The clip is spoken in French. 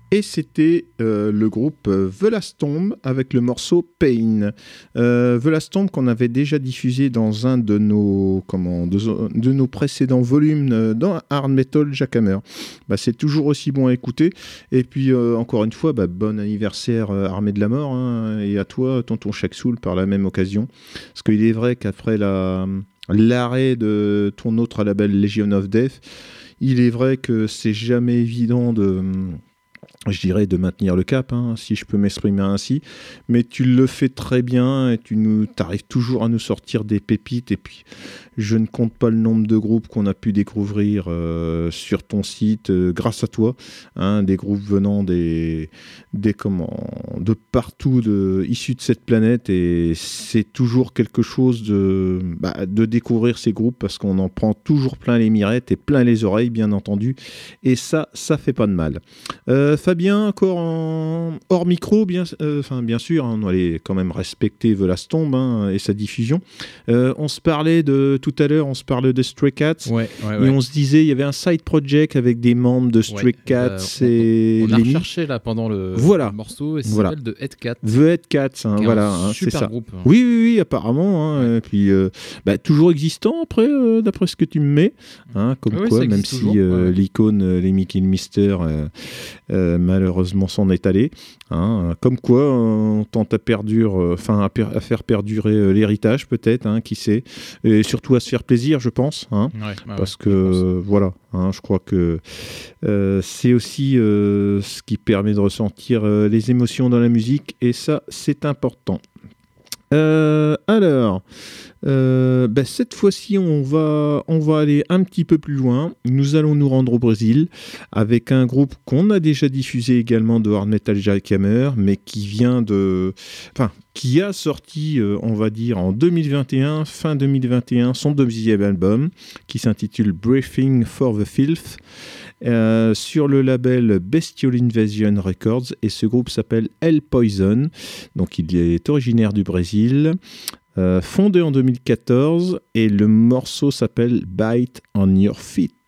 Et c'était le groupe The Last Tomb avec le morceau Pain. The Last Tomb qu'on avait déjà diffusé dans un de nos précédents volumes dans Hard Metal Jackhammer. C'est toujours aussi bon à écouter. Et puis encore une fois, bon anniversaire Armée de la Mort, hein, et à toi, tonton Chaksoul, par la même occasion. Parce qu'il est vrai qu'après l'arrêt de ton autre label Legion of Death, il est vrai que c'est jamais évident de maintenir le cap, hein, si je peux m'exprimer ainsi, mais tu le fais très bien et tu arrives toujours à nous sortir des pépites. Et puis je ne compte pas le nombre de groupes qu'on a pu découvrir sur ton site grâce à toi, hein, des groupes venant de partout, issus de cette planète, et c'est toujours quelque chose de découvrir ces groupes, parce qu'on en prend toujours plein les mirettes et plein les oreilles, bien entendu, et ça fait pas de mal. Fabien, encore hors micro, bien sûr, hein, on allait quand même respecter The Last Tomb, hein, et sa diffusion. On se parlait tout à l'heure, on se parlait de Stray Cats, et on se disait il y avait un side project avec des membres de Stray Cats. On a recherché là pendant le morceau, et ça s'appelle The Head Cats. The Head Cats, hein, voilà, un super c'est ça. Groupe. Hein. Oui, apparemment. Hein, et puis toujours existant après, d'après ce que tu me mets, hein, comme quoi, même si l'icône, les Mickey Mister, malheureusement s'en est allé, hein, comme quoi on tente à faire perdurer l'héritage, peut-être, hein, qui sait, et surtout à se faire plaisir, je pense, hein, parce que voilà, hein, je crois que c'est aussi ce qui permet de ressentir les émotions dans la musique, et ça, c'est important. Alors, cette fois-ci, on va aller un petit peu plus loin. Nous allons nous rendre au Brésil avec un groupe qu'on a déjà diffusé également de Hard Metal Jackhammer, mais qui a sorti, on va dire, en 2021, fin 2021, son deuxième album, qui s'intitule Breathing for the Filth, sur le label Bestial Invasion Records, et ce groupe s'appelle Hell Poison. Donc il est originaire du Brésil, fondé en 2014, et le morceau s'appelle Bite on Your Feet.